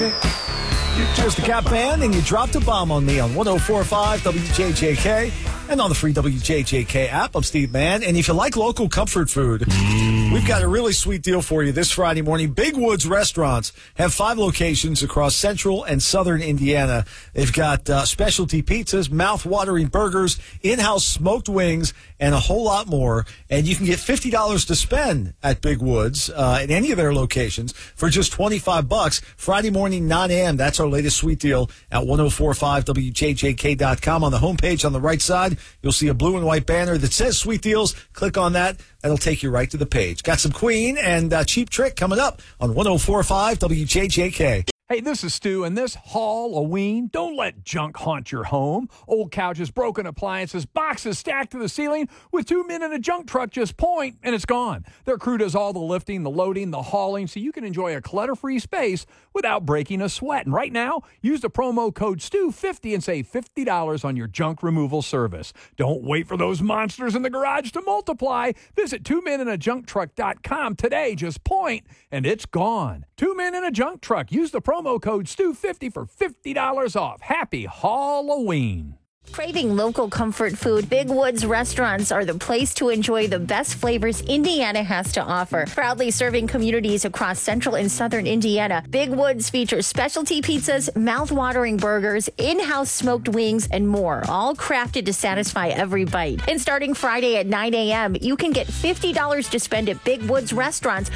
Cheers to Cap Band, and you dropped a bomb on me on 104.5 WJJK and on the free WJJK app. I'm Steve Mann, and if you like local comfort food, we've got a really sweet deal for you this Friday morning. Big Woods Restaurants have 5 locations across central and southern Indiana. They've got specialty pizzas, mouth-watering burgers, in-house smoked wings, and a whole lot more. And you can get $50 to spend at Big Woods at any of their locations for just $25. Friday morning, 9 a.m. That's our latest sweet deal at 1045wjjk.com. On the homepage on the right side, you'll see a blue and white banner that says Sweet Deals. Click on that. That'll take you right to the page. Got some Queen and Cheap Trick coming up on 1045 WJJK. Hey, this is Stu, and this Halloween, don't let junk haunt your home. Old couches, broken appliances, boxes stacked to the ceiling. With 2 men in a junk truck, just point, and it's gone. Their crew does all the lifting, the loading, the hauling, so you can enjoy a clutter-free space without breaking a sweat. And right now, use the promo code STU50 and save $50 on your junk removal service. Don't wait for those monsters in the garage to multiply. Visit 2meninajunktruck.com today. Just point, and it's gone. 2 Men in a Junk Truck. Use the promo code STU50 for $50 off. Happy Halloween. Craving local comfort food? Big Woods Restaurants are the place to enjoy the best flavors Indiana has to offer. Proudly serving communities across central and southern Indiana, Big Woods features specialty pizzas, mouth-watering burgers, in-house smoked wings, and more, all crafted to satisfy every bite. And starting Friday at 9 a.m., you can get $50 to spend at Big Woods Restaurants